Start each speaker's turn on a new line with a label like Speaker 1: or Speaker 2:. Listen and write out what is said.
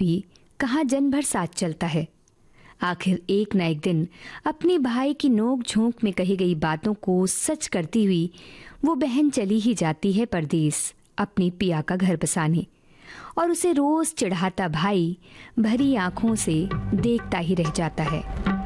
Speaker 1: भी कहाँ जन्म भर साथ चलता है। आखिर एक न एक दिन अपने भाई की नोक झोंक में कही गई बातों को सच करती हुई वो बहन चली ही जाती है परदेस अपनी पिया का घर बसाने, और उसे रोज चिढ़ाता भाई भरी आंखों से देखता ही रह जाता है।